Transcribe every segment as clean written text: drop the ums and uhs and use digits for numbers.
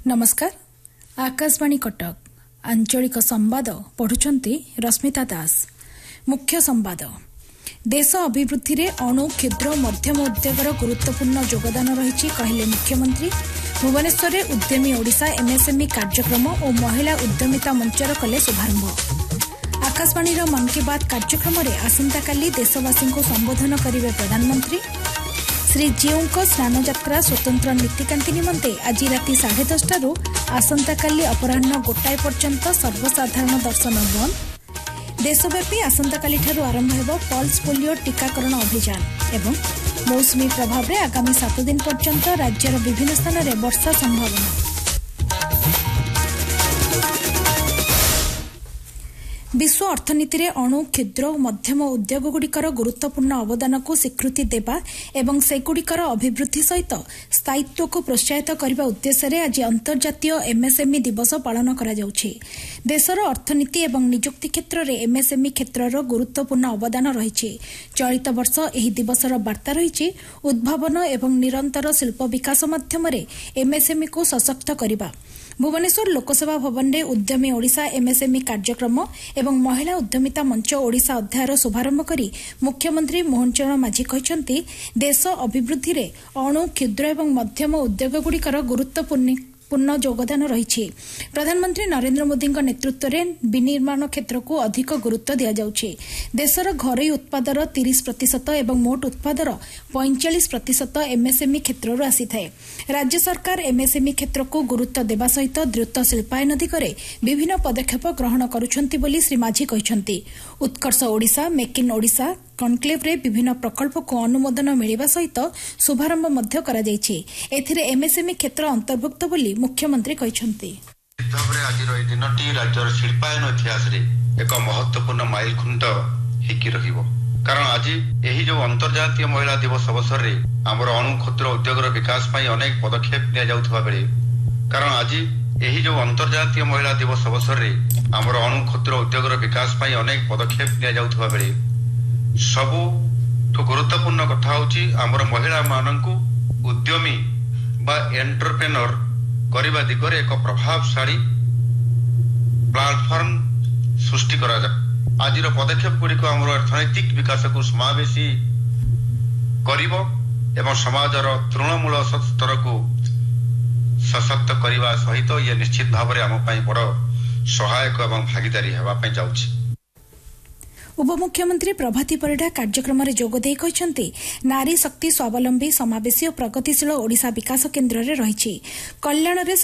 नमस्कार आकाशवाणी कटक आंचलिक संवाद पढ़ुचंती रश्मिता दास। मुख्य संवाद देश अभिवृद्धि रे अणु क्षुद्र मध्यम उद्योगर गुरुत्वपूर्ण योगदान रही कहले मुख्यमंत्री। भुवनेश्वर में उद्यमी ओडिशा एमएसएमई कार्यक्रम और महिला उद्यमिता मंचर कले शुभारंभ। आकाशवाणी मन की बात कार्यक्रम में आसंताकाली देशवासी को संबोधन करेंगे प्रधानमंत्री। श्रीजीऊ स्नान यात्रा स्वतंत्र नीतिकांति निमंते आज राति 10:30 आसंताकाली अपराह्न 1 पर्यंत सर्वसाधारण दर्शन बंद। देशव्यापी आसंताकाली ठारू आरंभ हेब पल्स पोलियो टीकाकरण अभियान एवं मौसुमी प्रभाव में आगामी 7 दिन पर्यंत राज्यर विभिन्न स्थान में वर्षा संभावना। विश्व अर्थनीति रे अणु क्षुद्र और मध्यम उद्योगगुड़िकर गुरुत्वपूर्ण अवदान को स्वीकृति देवा एवं सेगुड़िकर अभिवृद्धि सहित स्थायित्व को प्रोत्साहित करने उद्देश्य आज अंतर्जातीय एमएसएमई दिवस पालन करा जाउछि। देशर अर्थनीति एवं निजुक्ति क्षेत्र में एमएसएमई क्षेत्रर गुरुत्वपूर्ण अवदान रही। चलित वर्ष एही दिवसर वार्ता रही उद्भावन एवं निरंतर शिल्प विकास माध्यम एमएसएमई को सशक्त करने। भुवनेश्वर लोकसेवा भवन में उद्यमी ओडिशा एमएसएमई कार्यक्रम एवं महिला उद्यमिता मंच ओडिशा अध्यायर शुभारंभ करी मुख्यमंत्री मोहन चरण माझी कहते देश अभिवृद्धि रे अणु क्षुद्र एवं मध्यम उद्योगगुड़िकर गुरुत्वपूर्ण योगदान रही। प्रधानमंत्री नरेंद्र मोदी नेतृत्व में विनिर्माण क्षेत्र को अधिक गुरुत्व दि जाउछि। देशर घरोई उत्पादर 30% एवं मोट उत्पादर 45% एमएसएमई क्षेत्र आसी थाए। राज्य सरकार एमएसएमई क्षेत्र को गुरुत्व देवा सहित द्रुत शिल्पायन दिगरे विभिन्न पदक्षेप ग्रहण करुछंती बोली श्री माझी कहछंती। उत्कर्ष Odisha make in Odisha conclave रे विभिन्न प्रकल्प को अनुमोदन मिलिबा सहित शुभारंभ मध्य करा जायछि। एथिरे एमएसएमई क्षेत्र अंतर्भुक्त बोली मुख्यमंत्री कहछंती। आज दिनटी राज्यर शिल्पायन इतिहास रे एक महत्वपूर्ण माइलखुंट हेकी रहिबो। कारण आज एही जो अंतर्जातीय महिला दिवस अवसर रे हमर अणु क्षुद्र उद्योगर विकास पई अनेक पदक्षेप निया जाउथबा बेले कारण आज एही जो अंतर्जातीय महिला दिवस अवसर रे हमर अणु क्षुद्र उद्योगर विकास पई अनेक पदक्षेप निया जाउथबा बेले सबु गुरुत्वपूर्ण कथा होची हमर महिला माननकु उद्यमी बा एंटरप्रेन्योर करबा दिगरे एक प्रभावशाली प्लेटफॉर्म सृष्टि करा जा। आज पदक्षेप गुड़िक आम अर्थनैतिक विकास को समावेशी करिबो एवं समाजर तृणमूल स्तर को सशक्त करने सहित ये निश्चित भाव में आम बड़ सहायक एवं भागीदारी हेबापी जाउछि। उपमुख्यमंत्री प्रभाती परिडा कार्यक्रम में जोगदे कहते नारी शक्ति स्वावलंबी समावेशी और प्रगतिशील ओडिशा विकास केन्द्र में रही। कल्याण में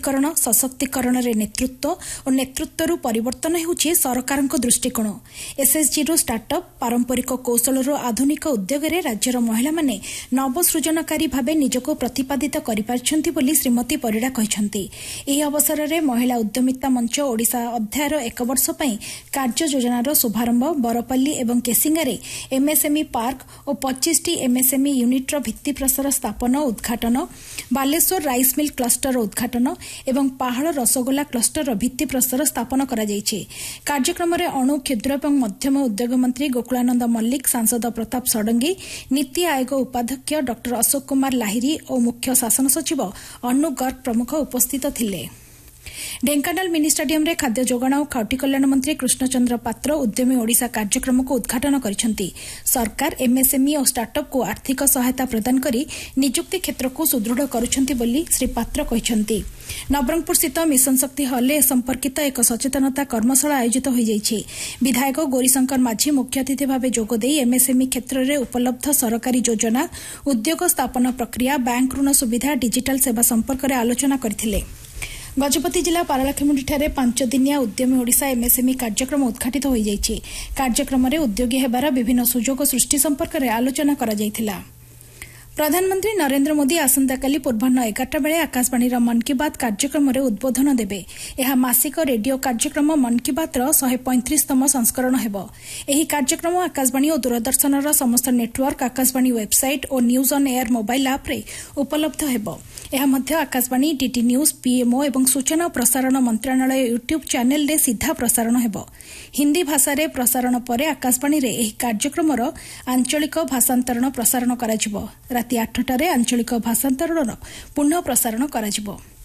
सशक्तिकरण रे नेतृत्व और नेतृत्व परिवर्तन होउछि सरकार दृष्टिकोण। एसएसजी रु स्टार्टअप पारंपरिक कौशल आधुनिक उद्योग में राज्यर महिला माने नवसृजनकारी भाव निजको प्रतिपादित करिपारछंती बोली श्रीमती परिडा कहछंती। एही अवसर में महिला उद्यमिता मंच ओडिशा अध्यायर 1 वर्ष पई कार्य योजनार शुभारंभ बरपल्ली एवं केसिंगारे एमएसएमई पार्क और 25टी एमएसएमई यूनिट्र भित्तिप्रस्तर स्थापन उद्घाटन, बालेश्वर राइस मिल क्लस्टर उद्घाटन एवं पहाड़ रसगोला क्लस्टर भित्तिप्रस्तर स्थापन करा जायछि। कार्यक्रम में अणु क्षुद्र एवं मध्यम उद्योग मंत्री गोकुलानंद मल्लिक, सांसद प्रताप षडंगी, नीति आयोग उपाध्यक्ष डॉ अशोक कुमार लाहिरी और मुख्य शासन सचिव अनु गर्ग प्रमुख उपस्थित थिले। ढेंकानाल मिनी स्टाडियम रे खाद्य जोगाण और खाउटी कल्याण मंत्री कृष्णचंद्र पात्र उद्यमी ओडिशा कार्यक्रम को उद्घाटन करिसेंती। सरकार एमएसएमई और स्टार्टअप को आर्थिक सहायता प्रदान करी निजुक्ति क्षेत्र को सुदृढ़ करुछंती बोली श्री पात्र कहिसेंती। नवरंगपुर स्थित मिशन शक्ति हॉल में संपर्कित एक सचेतनता कर्मशाला आयोजित हो जाइछि। विधायक गौरीशंकर माझी मुख्य अतिथि भाव जोगदे एमएसएमई क्षेत्र में उपलब्ध सरकारी योजना, उद्योग स्थापना प्रक्रिया, बैंक ऋण सुविधा, डिजिटल सेवा संपर्क में आलोचना करथिले। गजपति जिला पारलाखेमुंडी 5 दिनिया उद्यमी ओडिशा एमएसएमई कार्यक्रम उद्घाटित हो जाइछि। कार्यक्रम में उद्योगी हेबार विभिन्न सुजोग सृष्टि संपर्क में आलोचना करा जायथिला। प्रधानमंत्री नरेंद्र मोदी आसंताकाली पूर्वाह्न 11टा बेले आकाशवाणी मन की बात कार्यक्रम में उद्बोधन देबे। यह मासिक रेडियो कार्यक्रम मन की बात 135तम संस्करण हेबो। एही कार्यक्रम आकाशवाणी और दूरदर्शन समस्त नेटवर्क, आकाशवाणी वेबसाइट और news on air mobile app रे उपलब्ध हेबो। यह मध्य आकाशवाणी, डीडी न्यूज, पीएमओ एवं सूचना और प्रसारण मंत्रालय यूट्यूब चैनल रे सीधा प्रसारण हेबो। हिंदी भाषा रे प्रसारण पर आकाशवाणी रे एही कार्यक्रम आंचलिक भाषांतरण प्रसारण कराजिबो। राति 8टारे आंचलिक भाषांतरण पुनः प्रसारण कराजिबो।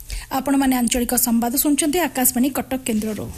आपण माने आंचलिक संवाद सुनचंती आकाशवाणी कटक केन्द्ररो।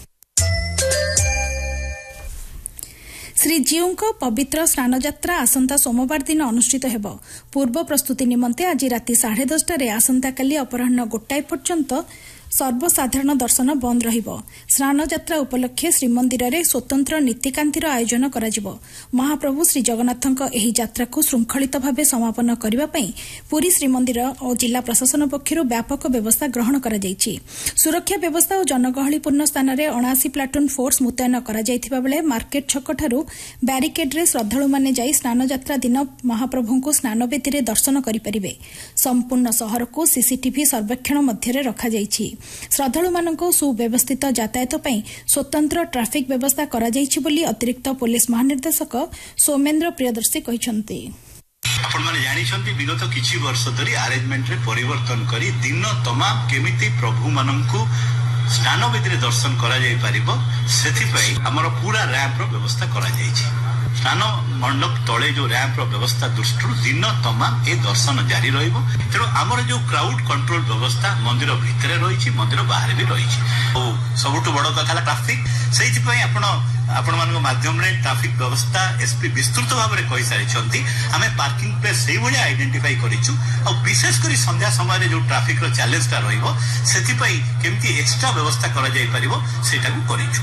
श्रीजीउଙ୍କ पवित्र स्नानयात्रा आसंता सोमवार दिन अनुष्ठित हेब। पूर्व प्रस्तुति निमंते आज राति 10:30 आसंता काली अपराह्न 1 पर्यंत सर्वसाधारण दर्शन बंद रहिबो। स्नानयात्रा उपलक्षे श्रीमंदिर में स्वतंत्र नीतिकांतिर आयोजन कराजिबो। महाप्रभु श्री जगन्नाथଙ୍କ ଏହି ଯାତ୍ରାକୁ ଶୃଙ୍ଖଳିତ ଭାବେ ସମାପନ କରିବା ପାଇଁ ପୁରୀ ଶ୍ରୀମନ୍ଦିର ଓ ଜିଲ୍ଲା ପ୍ରଶାସନ ପକ୍ଷରୁ ବ୍ୟାପକ ବ୍ୟବସ୍ଥା ଗ୍ରହଣ କରାଯାଇଛି। ସୁରକ୍ଷା ବ୍ୟବସ୍ଥା ଓ ଜନଗହଳିପୂର୍ଣ୍ଣ ସ୍ଥାନରେ 79 ପ୍ଲାଟୁନ୍ ଫୋର୍ସ ମୁତୟନ କରାଯାଇଥିବା ବେଳେ ମାର୍କେଟ ଛକଠାରୁ ବ୍ୟାରିକେଡ୍ରେ ଶ୍ରଦ୍ଧାଳୁମାନେ ଯାଇ ସ୍ନାନଯାତ୍ରା ଦିନ ମହାପ୍ରଭୁଙ୍କୁ ସ୍ନାନବେଦୀରେ ଦର୍ଶନ କରିପାରିବେ। ସମ୍ପୂର୍ଣ୍ଣ ସହରକୁ ସିସିଟିଭି ସର୍ବେକ୍ଷଣ ମଧ୍ୟରେ ରଖାଯାଇଛି। ଶ୍ରଦ୍ଧାଳୁମାନଙ୍କୁ ସୁବ୍ୟବସ୍ଥିତ ଯାତାୟାତ ପାଇଁ ସ୍ୱତନ୍ତ୍ର ଟ୍ରାଫିକ୍ ବ୍ୟବସ୍ଥା କରାଯାଇଛି ବୋଲି ଅତିରିକ୍ତ ପୁଲିସ୍ ମହାନିର୍ଦ୍ଦେଶକ ସୌମେନ୍ଦ୍ର ପ୍ରିୟଦର୍ଶୀ କହିଛନ୍ତି। ଆପଣମାନେ ଜାଣିଛନ୍ତି ବିଗତ କିଛି ବର୍ଷ ଧରି ଆରେଞ୍ଜମେଣ୍ଟରେ ପରିବର୍ତ୍ତନ କରି ଦିନ ତମାମ କେମିତି ପ୍ରଭୁମାନଙ୍କୁ ସ୍ନାନବେଦୀରେ ଦର୍ଶନ କରାଯାଇପାରିବ ସେଥିପାଇଁ ଆମର ପୁରା ର୍ୟାମ୍ପର ବ୍ୟବସ୍ଥା କରାଯାଇଛି। ସ୍ନାନ ମଣ୍ଡପ ତଳେ ଯୋଉ ର୍ୟାମ୍ପର ବ୍ୟବସ୍ଥା ଦୃଷ୍ଟିରୁ ଦିନ ତମାମ ଏ ଦର୍ଶନ ଜାରି ରହିବ। ତେଣୁ ଆମର ଯୋଉ କ୍ରାଉଡ୍ କଣ୍ଟ୍ରୋଲ ବ୍ୟବସ୍ଥା ମନ୍ଦିର ଭିତରେ ରହିଛି, ମନ୍ଦିର ବାହାରେ ବି ରହିଛି। ଓ ସବୁଠୁ ବଡ଼ କଥା ହେଲା ଟ୍ରାଫିକ୍। ସେଇଥିପାଇଁ ଆପଣମାନଙ୍କ ମାଧ୍ୟମରେ ଟ୍ରାଫିକ୍ ବ୍ୟବସ୍ଥା ଏସ୍ପି ବିସ୍ତୃତ ଭାବରେ କହିସାରିଛନ୍ତି। ଆମେ ପାର୍କିଂ ପ୍ଲେସ୍ ସେଇଭଳିଆ ଆଇଡେଣ୍ଟିଫାଇ କରିଛୁ। ଆଉ ବିଶେଷ କରି ସନ୍ଧ୍ୟା ସମୟରେ ଯୋଉ ଟ୍ରାଫିକ୍ର ଚ୍ୟାଲେଞ୍ଜଟା ରହିବ ସେଥିପାଇଁ କେମିତି ଏକ୍ସଟ୍ରା ବ୍ୟବସ୍ଥା କରାଯାଇପାରିବ ସେଇଟାକୁ କରିଛୁ।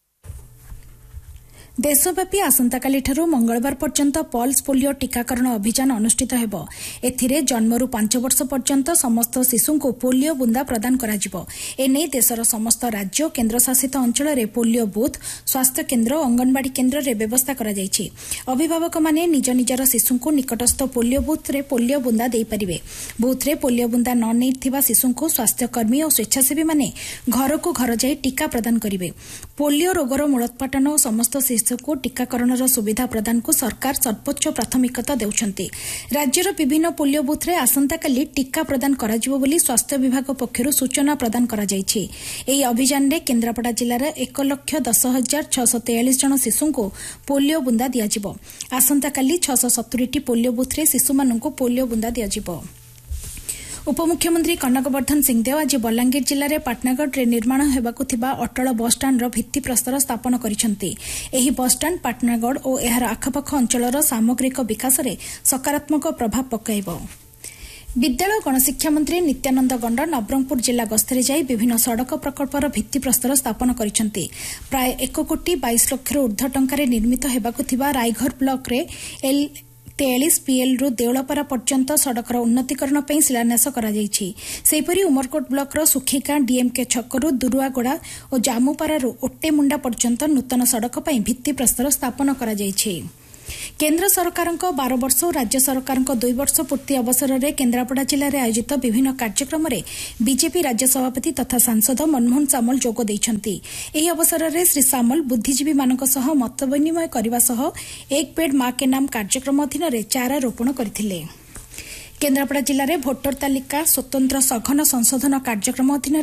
देशव्यापी आसंताकालीठारू मंगलवार पर्यंत पल्स पोलियो टीकाकरण अभियान अनुष्ठित हेब। एथिरे जन्मरू 5 वर्ष पर्यंत समस्त शिशुंको पोलियो बुंदा प्रदान कराजिबो। एने देशर समस्त राज्य और केन्द्रशासित अंचल में पोलियो बूथ, स्वास्थ्य केन्द्र और अंगनवाड़ी केन्द्र रे व्यवस्था कराଯାଇଛି। अभिभावक माने निज निजर शिशुंको निकटस्थ पोलियो बूथ रे पोलियो बुंदा देई परिबे। बूथ रे पोलियो बुंदा न नेइथिबा शिशुंको स्वास्थ्यकर्मी और स्वेच्छासेवी माने घर को घर जाई टीका प्रदान करिवे। पोलियो रोगर मूलोत्पाटन और समस्त को टीकाकरण सुविधा प्रदान को सरकार सर्वोच्च प्राथमिकता देउछंती। राज्यर विभिन्न पोलियो बूथ रे आसंताकाली टीका प्रदान कराजिबो बोली स्वास्थ्य विभाग पक्षरु सूचना प्रदान कराଯାଇଛି। एही अभियान रे केन्द्रापड़ा जिल्लार 1,10,643 जन शिशुंको पोलियो बुंदा दियाजिबो। आसंताकाली 670 पोलियो बूथ रे शिशुमानंको पोलियो बुंदा दियाजिबो। उपमुख्यमंत्री कनकवर्धन सिंहदेव आज बलांगीर जिले में पाटनागढ़ निर्माण होगाकु थिबा अटल बस स्टाण्डर भित्तिप्रस्तर स्थापन करिसेंती। एही बस स्टाण्ड पाटनागढ़ और एहार आखपाख अंचलर सामग्रिक विकास में सकारात्मक प्रभाव पकाइबो। विद्यालय गणशिक्षा मंत्री नित्यानंद गंड नवरंगपुर जिला गस्तरे जाई विभिन्न सड़क प्रकल्पर भित्तिप्रस्तर स्थापन करिसेंती। प्राय 1,22,00,000 ऊर्ध्व टंकार निर्मित होगाकु थिबा रायघर ब्लॉक रे L43 PL रु देउलपारा पर्यंत सड़कर उन्नतीकरण पर शिलान्यास कराଯାଇଛି। सेहीपरि उमरकोट ब्लॉक सुखिका डीएमके छकरू दुरुआगोड़ा और जामुपारा ओटेमुंडा पर्यंत नूतन सड़क पर भित्तिप्रस्तर स्थापन कराଯାଇଛି। केन्द्र सरकार 12 वर्ष और राज्य सरकार 2 वर्ष पूर्ति अवसर में केन्द्रापड़ा जिले में आयोजित विभिन्न कार्यक्रम में बीजेपी राज्य सभापति तथा सांसद मनमोहन सामल जोग देइछंती। एही अवसर में श्री सामल बुद्धिजीवी मानक सह मत विनिमय करने सह एक पेड़ मां के नाम कार्यक्रम अधीन में चारा रोपण करथिले। केन्द्रापड़ा जिले में भोटर तालिका स्वतंत्र सघन संशोधन कार्यक्रम अधीन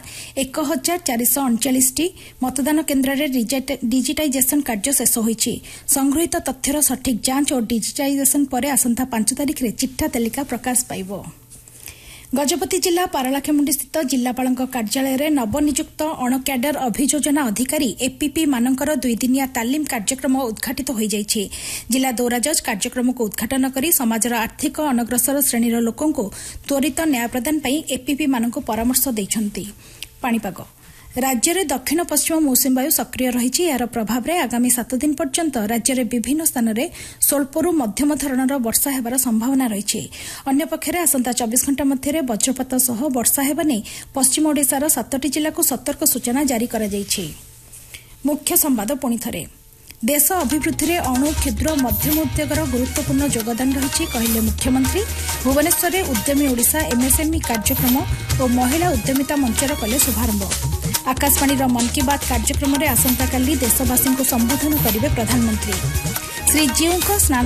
1,439 मतदान केन्द्र में डिजिटाइजेशन कार्य शेष होईछि। संगृहीत तथ्यर सठिक जांच और डिजिटाइजेशन पर आसंता 5 तारिख में चिठा तालिका प्रकाश पाइब। गजपति जिला पारलाखेमुंडी स्थित जिलापाल कार्यालय में नवनियुक्त अणक्याडर अभियोजना अधिकारी एपीपी मानकर 2 दिनिया तालीम कार्यक्रम उद्घाटित हो जाइछि। जिला दौराजज कार्यक्रम को उद्घाटन करी समाजर आर्थिक अनग्रसर श्रेणीर लोकों को त्वरित न्याय प्रदान पई एपीपी मानक परामर्श दैछंती। पाणीपाग राज्य में दक्षिण पश्चिम मौसुमी वायु सक्रिय रही। यार प्रभाव में आगामी 7 दिन पर्यंत राज्य में विभिन्न स्थान में स्वल्परू मध्यम धरणर वर्षा हेबार संभावना रही। अन्यपक्षे आसंता 24 घंटा मध्य वज्रपात सह वर्षा हेबा नै पश्चिम ओडिशार 7टी जिला को सतर्क सूचना जारी करा जायछि। मुख्य संवाद पुणी थरे देश अभिवृद्धि में अणु क्षुद्र मध्यम उद्योगर गुरुत्वपूर्ण योगदान रही कहले मुख्यमंत्री। भुवनेश्वर में उद्यमी ओडिशा एमएसएमई कार्यक्रम और महिला उद्यमिता मंचर कले शुभारंभ। आकाशवाणी मन की बात कार्यक्रम में आसंताकाली देशवासी को संबोधन करेंगे प्रधानमंत्री। श्रीजीउଙ୍କ